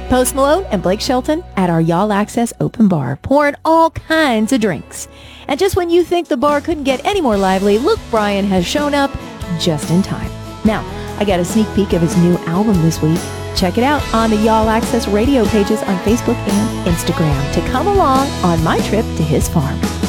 Post Malone and Blake Shelton at our Y'all Access open bar, pouring all kinds of drinks. And just when you think the bar couldn't get any more lively, Luke Bryan has shown up just in time. Now, I got a sneak peek of his new album this week. Check it out on the Y'all Access radio pages on Facebook and Instagram to come along on my trip to his farm.